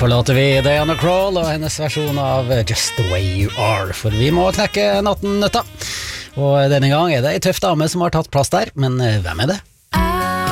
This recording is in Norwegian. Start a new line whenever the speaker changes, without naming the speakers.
forlater vi Diana Krall og hennes versjon av Just the Way You Are, for vi må knekke natten nøtta. Og denne gang er det en tøff dame som har tatt plass der, men hvem er det?